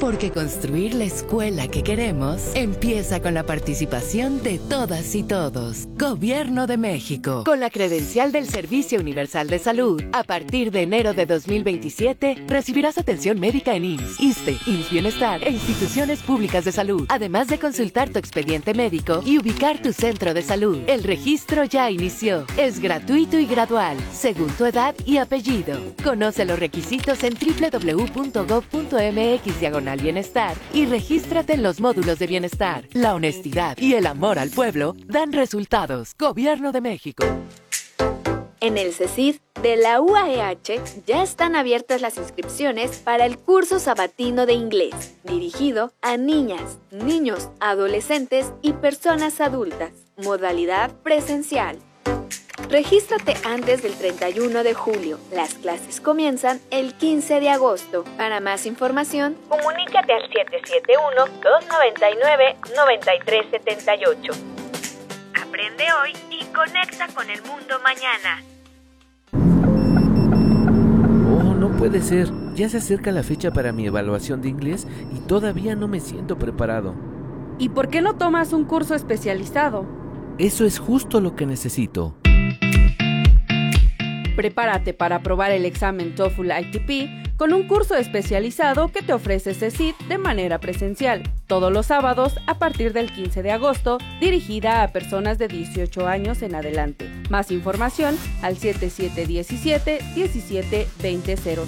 Porque construir la escuela que queremos empieza con la participación de todas y todos. Gobierno de México. Con la credencial del Servicio Universal de Salud, a partir de enero de 2027, recibirás atención médica en IMSS, ISSSTE, IMSS Bienestar e instituciones públicas de salud, además de consultar tu expediente médico y ubicar tu centro de salud. El registro ya inició. Es gratuito y gradual, según tu edad y apellido. Conoce los requisitos en www.gov.mx/bienestar y regístrate en los módulos de bienestar. La honestidad y el amor al pueblo dan resultados. Gobierno de México. En el CECID de la UAEH ya están abiertas las inscripciones para el curso sabatino de inglés, dirigido a niñas, niños, adolescentes y personas adultas. Modalidad presencial. Regístrate antes del 31 de julio. Las clases comienzan el 15 de agosto. Para más información, comunícate al 771-299-9378. Aprende hoy y conecta con el mundo mañana. Oh, no puede ser. Ya se acerca la fecha para mi evaluación de inglés y todavía no me siento preparado. ¿Y por qué no tomas un curso especializado? Eso es justo lo que necesito. Prepárate para aprobar el examen TOEFL ITP con un curso especializado que te ofrece CECID de manera presencial, todos los sábados a partir del 15 de agosto, dirigida a personas de 18 años en adelante. Más información al 7717-172000.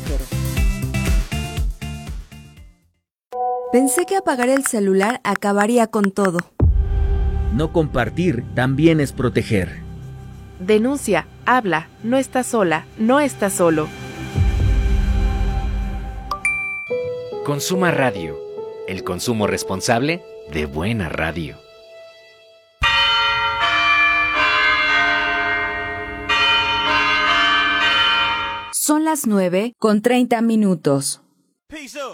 Pensé que apagar el celular acabaría con todo. No compartir también es proteger. Denuncia, habla, no estás sola, no estás solo. Consuma Radio, el consumo responsable de buena radio. Son las 9:30.